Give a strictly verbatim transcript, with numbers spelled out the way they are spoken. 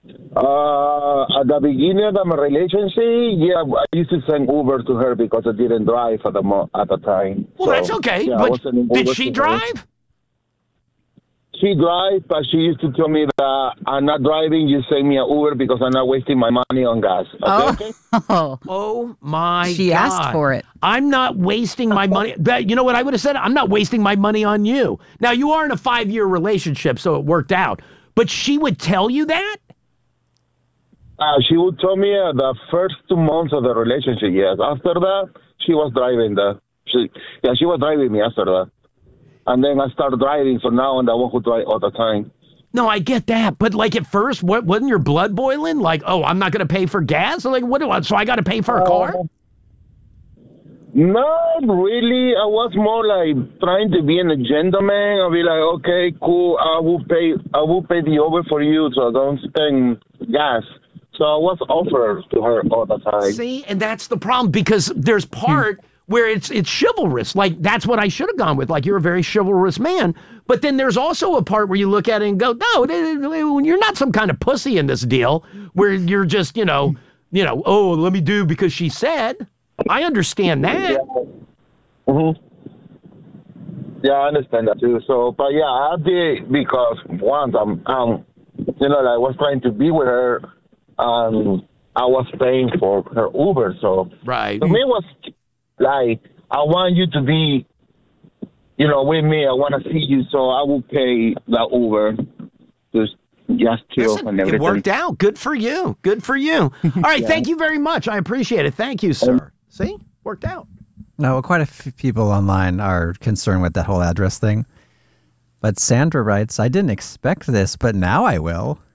Uh, at the beginning of my relationship, yeah, I used to send Uber to her because I didn't drive at the mo- at the time. Well, So, that's okay. yeah, I was But sending did Uber she to her. drive? She drives, but she used to tell me that I'm not driving. You send me an Uber because I'm not wasting my money on gas. Okay? Oh, Oh, my she God. asked for it. I'm not wasting my money. But you know what I would have said? I'm not wasting my money on you. Now, you are in a five-year relationship, so it worked out. But she would tell you that? Uh, she would tell me uh, the first two months of the relationship, yes. After that, she was driving the. She, yeah, she was driving me after that. And then I started driving, so now I'm the one who drives all the time. No, I get that. But like at first, what, wasn't your blood boiling? Like, oh, I'm not going to pay for gas? Like, what do I, so I got to pay for a car? Uh, Not really. I was more like trying to be a gentleman. I'll be like, okay, cool. I will pay. I will pay the Uber for you, so don't spend gas. So I was offered to her all the time. See, and that's the problem because there's part where it's it's chivalrous. Like that's what I should have gone with. Like you're a very chivalrous man. But then there's also a part where you look at it and go, no, you're not some kind of pussy in this deal where you're just, you know, you know, oh, let me do because she said. I understand that. Yeah. Mm-hmm. Yeah, I understand that too. So, but yeah, I did because once I'm, um, you know, like, I was trying to be with her, um, I was paying for her Uber. So, right. To me, it was like I want you to be, you know, with me. I want to see you, so I will pay the Uber. Just just chill Listen, and everything. it worked out. Good for you. Good for you. All right. Yeah. Thank you very much. I appreciate it. Thank you, sir. See, worked out. No, quite a few people online are concerned with that whole address thing. But Sandra writes, I didn't expect this, but now I will.